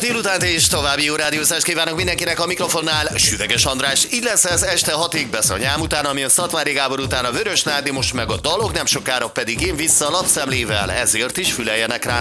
délután és további jó rádiózást kívánok mindenkinek, a mikrofonnál Süveges András. Így lesz ez este 6-ig, Besz a Nyám után, ami a Szatmári Gábor után a Vörös Nádi, most meg a dalok, nem sokára pedig én vissza a lapszemlével, ezért is füleljenek rám.